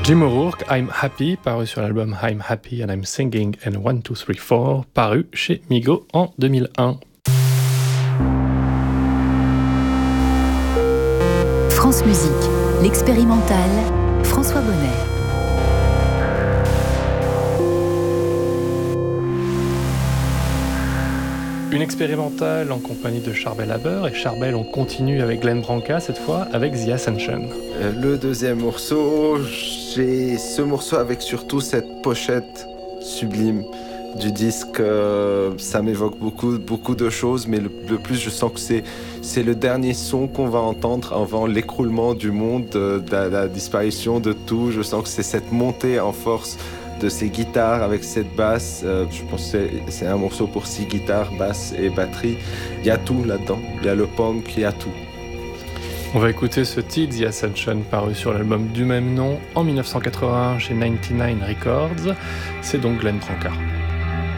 Jim O'Rourke, I'm Happy, paru sur l'album I'm Happy and I'm Singing and 1, 2, 3, 4, paru chez Migo en 2001. France Musique, l'expérimental, François Bonnet. Une expérimentale en compagnie de Charbel Haber, et Charbel, on continue avec Glenn Branca cette fois avec The Ascension. Le deuxième morceau, j'ai ce morceau avec surtout cette pochette sublime du disque. Ça m'évoque beaucoup de choses, mais le plus je sens que c'est le dernier son qu'on va entendre avant l'écroulement du monde, la disparition de tout. Je sens que c'est cette montée en force de ces guitares avec cette basse. Je pense que c'est un morceau pour 6 guitares, basse et batterie. Il y a tout là-dedans, il y a le punk, il y a tout. On va écouter ce titre, The Ascension, paru sur l'album du même nom en 1981 chez 99 Records. C'est donc Glenn Branca.